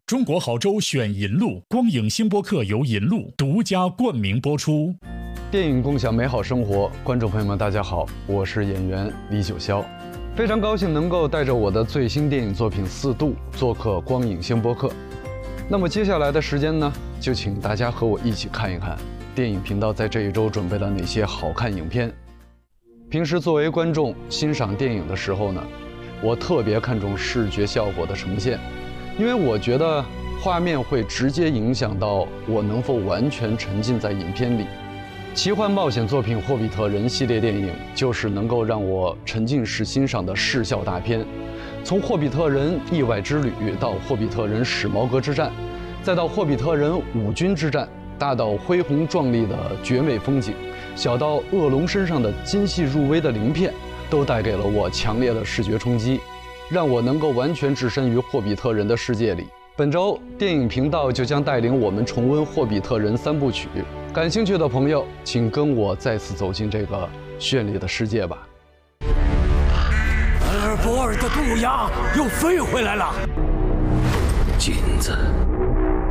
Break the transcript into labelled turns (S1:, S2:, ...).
S1: 中国好州选银路，光影星播客由银路独家冠名播出。
S2: 电影共享美好生活，观众朋友们，大家好，我是演员李九霄，非常高兴能够带着我的最新电影作品《四度》做客光影星播客。那么接下来的时间呢，就请大家和我一起看一看电影频道在这一周准备了哪些好看影片。平时作为观众欣赏电影的时候呢，我特别看重视觉效果的呈现，因为我觉得画面会直接影响到我能否完全沉浸在影片里。奇幻冒险作品《霍比特人》系列电影就是能够让我沉浸式欣赏的视效大片。从《霍比特人：意外之旅》到《霍比特人：史矛革之战》，再到《霍比特人：五军之战》，大到恢宏壮丽的绝美风景，小到恶龙身上的精细入微的鳞片，都带给了我强烈的视觉冲击，让我能够完全置身于霍比特人的世界里。本周电影频道就将带领我们重温《霍比特人》三部曲，感兴趣的朋友请跟我再次走进这个绚丽的世界吧。
S3: 阿尔博尔的渡鸦又飞回来了，金子